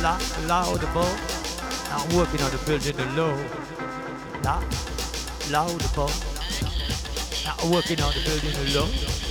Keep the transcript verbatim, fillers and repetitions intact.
loud, laudable. I'm working on the building the low. Loud, laudable. I'm working on the building the low.